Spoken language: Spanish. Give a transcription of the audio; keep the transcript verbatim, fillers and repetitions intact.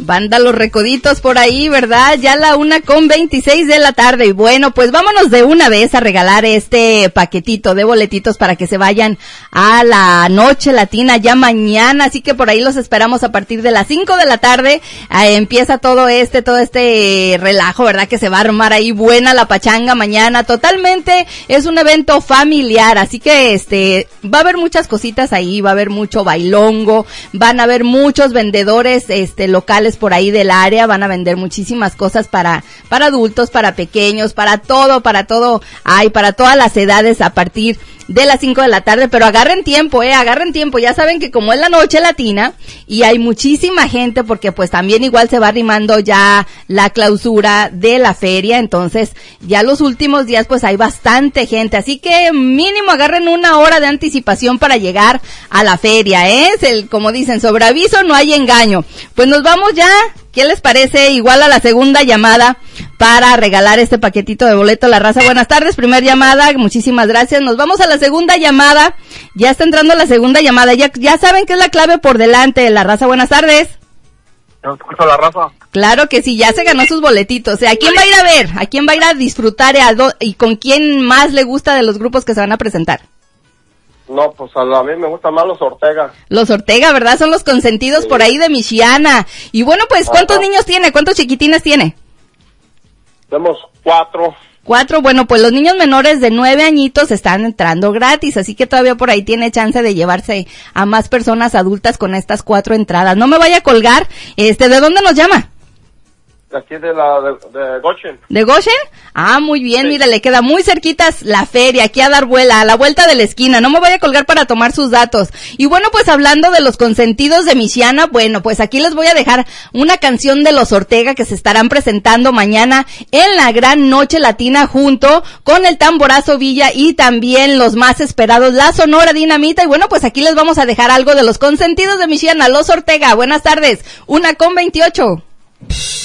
Banda Los Recoditos por ahí, ¿verdad? Ya la una con veintiséis de la tarde. Y bueno, pues vámonos de una vez a regalar este paquetito de boletitos para que se vayan a la Noche Latina ya mañana. Así que por ahí los esperamos a partir de las cinco de la tarde. Eh, empieza todo este, todo este relajo, ¿verdad? Que se va a armar ahí buena la pachanga mañana. Totalmente es un evento familiar. Así que este, va a haber muchas cositas ahí, va a haber mucho bailongo, van a haber muchos vendedores, este, locales por ahí del área, van a vender muchísimas cosas para para adultos, para pequeños, para todo, para todo, hay para todas las edades a partir de las cinco de la tarde, pero agarren tiempo, eh, agarren tiempo, ya saben que como es la Noche Latina y hay muchísima gente porque pues también igual se va arrimando ya la clausura de la feria, entonces ya los últimos días pues hay bastante gente, así que mínimo agarren una hora de anticipación para llegar a la feria, eh, es el, como dicen, sobre aviso no hay engaño. Pues nos vamos ya. ¿Qué les parece? Igual a la segunda llamada para regalar este paquetito de boleto La Raza. Buenas tardes, primer llamada, muchísimas gracias. Nos vamos a la segunda llamada. Ya está entrando la segunda llamada. Ya, ya saben que es la clave por delante, La Raza. Buenas tardes. ¿No escucho La Raza? Claro que sí, ya se ganó sus boletitos. O sea, ¿a quién va a ir a ver? ¿A quién va a ir a disfrutar y, a do- y con quién más le gusta de los grupos que se van a presentar? No, pues a mí me gustan más los Ortega. Los Ortega, ¿verdad? Son los consentidos sí. Por ahí de Michiana. Y bueno, pues, ¿cuántos Ajá. niños tiene? ¿Cuántos chiquitines tiene? Tenemos cuatro. Cuatro, bueno, pues los niños menores de nueve añitos están entrando gratis, así que todavía por ahí tiene chance de llevarse a más personas adultas con estas cuatro entradas. No me vaya a colgar, este, ¿de dónde nos llama? De aquí de la, de, de Goshen. ¿De Goshen? Ah, muy bien, sí. Mira, le queda muy cerquitas la feria, aquí a dar vuela, a la vuelta de la esquina, no me voy a colgar para tomar sus datos. Y bueno, pues hablando de los consentidos de Michiana, bueno, pues aquí les voy a dejar una canción de los Ortega que se estarán presentando mañana en la gran Noche Latina junto con el Tamborazo Villa y también los más esperados, la Sonora Dinamita. Y bueno, pues aquí les vamos a dejar algo de los consentidos de Michiana, los Ortega. Buenas tardes, una con veintiocho.